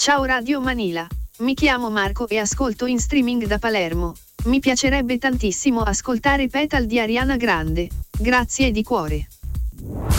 Ciao Radio Manila, mi chiamo Marco e ascolto in streaming da Palermo. Mi piacerebbe tantissimo ascoltare Petal di Ariana Grande. Grazie di cuore.